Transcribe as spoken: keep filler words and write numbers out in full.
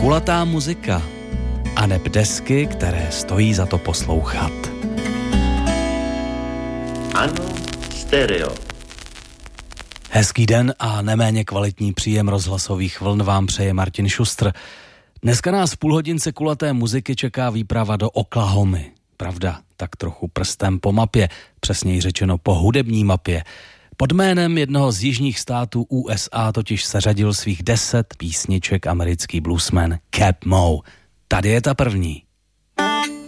Kulatá muzika a neb desky, které stojí za to poslouchat. Ano, stereo. Hezký den a neméně kvalitní příjem rozhlasových vln vám přeje Martin Šustr. Dneska nás v půlhodince kulaté muziky čeká výprava do Oklahomy. Pravda, tak trochu prstem po mapě, přesněji řečeno po hudební mapě. Pod jménem jednoho z jižních států U S A totiž seřadil svých deset písniček americký bluesman Cap Moe. Tady je ta první.